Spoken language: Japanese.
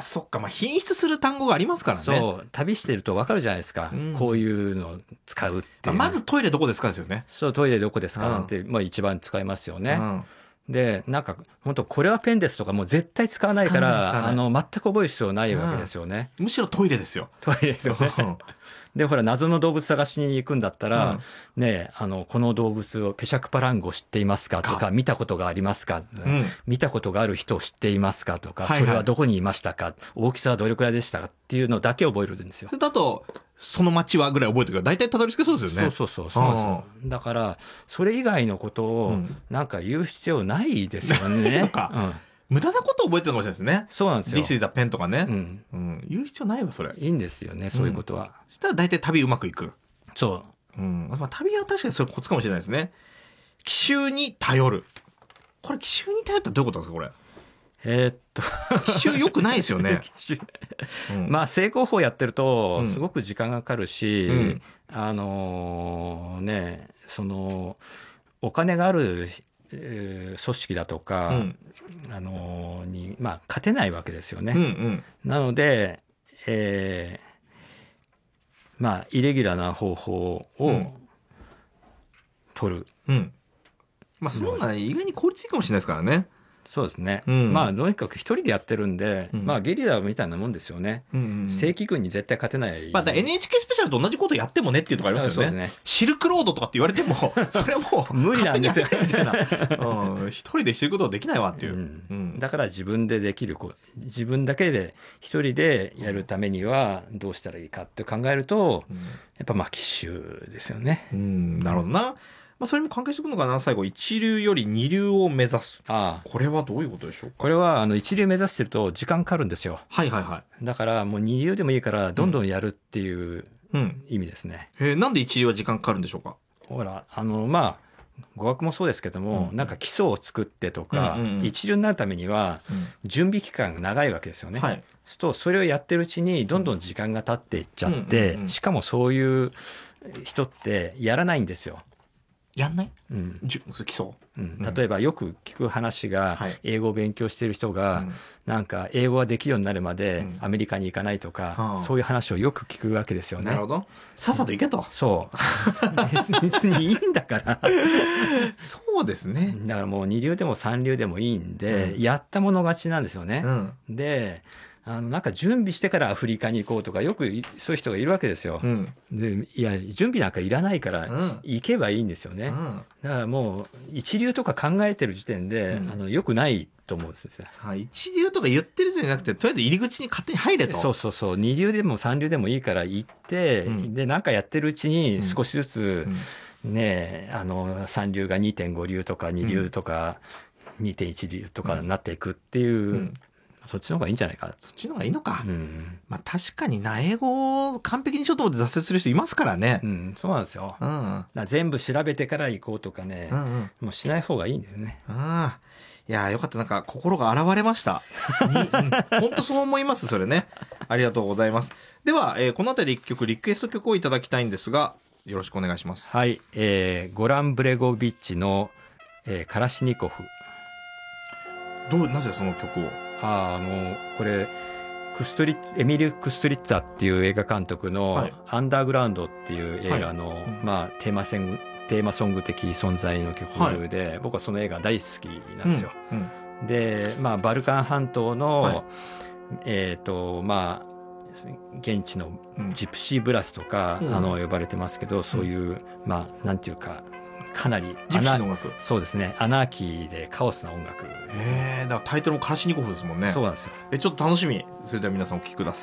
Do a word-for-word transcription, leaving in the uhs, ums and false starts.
そっか、まあ、品質する単語がありますからね。 そう旅してると分かるじゃないですか、うん、こういうのを使うっていう、 まずトイレどこですかですよね。 そうトイレどこですかなんて、うん、まあ、一番使いますよね、うん、でなんか本当これはペンですとかもう絶対使わないからあの全く覚える必要ないわけですよね、 うん、むしろトイレですよ。 トイレですよねでほら謎の動物探しに行くんだったら、うん、ねあのこの動物をペシャクパランゴ知っていますかとか見たことがありますか、うん、見たことがある人を知っていますかとか、はいはい、それはどこにいましたか、大きさはどれくらいでしたかっていうのだけ覚えるんですよ。 それだとその町はぐらい覚えてるから大体たどり着けそうですよね。 そうそうそうそうそうだからそれ以外のことをなんか言う必要ないですよね、 うん、か、うん無駄なこと覚えてるのかもしれないですね。 そうなんですよ。 This is a pen とかね、うんうん、言う必要ないわそれ。 いいんですよねそういうことは、うん、 そしたら大体旅うまくいく。 そう、 うんまあ、旅は確かにそれコツかもしれないですね。奇襲に頼る。これ奇襲に頼るってどういうことですかこれ。 えー、っと奇襲良くないですよね、 うん、まあ成功法やってるとすごく時間がかかるし、うん、あのー、ねそのお金がある組織だとか、うん、あのに、まあ、勝てないわけですよね、うんうん、なので、えー、まあイレギュラーな方法を取る、 うんうん、まあそうだね意外に効率いいかもしれないですからね。 そうですね、うん、まあとにかく一人でやってるんで、うん、まあゲリラみたいなもんですよね、うんうんうん、正規軍に絶対勝てない、 まあ、エヌエイチケー スペシャルと同じことやってもねっていうところありますよ ね, ねシルクロードとかって言われてもそれはもう無理なんですよみたいな、うん、一人でしてることはできないわっていう、 うんうん、だから自分でできる自分だけで一人でやるためにはどうしたらいいかって考えると、うん、やっぱまあ奇襲ですよね、 うん、なるほどな。まあ、それも関係してくるのかな。最後一流より二流を目指す。ああこれはどういうことでしょうか。 これはあの一流目指してると時間かかるんですよ。 はいはいはい。 だからもう二流でもいいからどんどんやるっていう意味ですね、 うんうん、へなんで一流は時間かかるんでしょうか。 ほらあのまあ語学もそうですけども、うん、なんか基礎を作ってとか、うんうんうん、一流になるためには準備期間が長いわけですよね、はい、そうとそれをやってるうちにどんどん時間が経っていっちゃって、うんうんうん、しかもそういう人ってやらないんですよ。 やんない、うん、基礎、 うん、例えばよく聞く話が、うん、英語を勉強している人が、はい、なんか英語ができるようになるまでアメリカに行かないとか、うん、そういう話をよく聞くわけですよね。 なるほど。さっさと行けと。 そう別にいいんだからそうですね。 だからもう二流でも三流でもいいんで、うん、やったもの勝ちなんですよね、うん、であのなんか準備してからアフリカに行こうとかよくそういう人がいるわけですよ、うん、でいや準備なんかいらないから行けばいいんですよね、うん、だからもう一流とか考えてる時点で、うん、あのよくないと思うんですよ、 はい、一流とか言ってるじゃなくてとりあえず入り口に勝手に入れと。 そうそうそう二流でも三流でもいいから行って、うん、でなんかやってるうちに少しずつ、うん、ねあの三流が にてんご 流とか二流とか、うん、にてんいち 流とかになっていくっていう、うんそっちの方がいいんじゃないか。 そっちの方がいいのか。うん、まあ確かにな英語を完璧にしようと思って挫折する人いますからね。 うん、そうなんですよ。うん、だ全部調べてから行こうとかね、うんうん、もうしない方がいいんですよね。 ああ、いやよかったなんか心が洗われました。本当、うん、そう思いますそれね。ありがとうございます。では、えー、このあたり一曲リクエスト曲をいただきたいんですが、よろしくお願いします。 はい、えー、ゴラン・ブレゴビッチの、えー、カラシニコフ。 どうなぜその曲を？ ああのこれクストリッツエミリュ・クストリッツァっていう映画監督の「アンダーグラウンド」っていう映画の、はいまあ、テーマセンテーマソング的存在の曲で、はい、僕はその映画大好きなんですよ。うんうん、で、まあ、バルカン半島の、はいえーとまあ、現地のジプシーブラスとか、うん、あの呼ばれてますけどそういう、うん、まあなんていうかかなりジプシーの音楽。 そうですねアナーキーでカオスな音楽ですね。 へえ、だからタイトルもカラシニコフですもんね。 そうなんですよ。 えちょっと楽しみ。それでは皆さんお聴きください。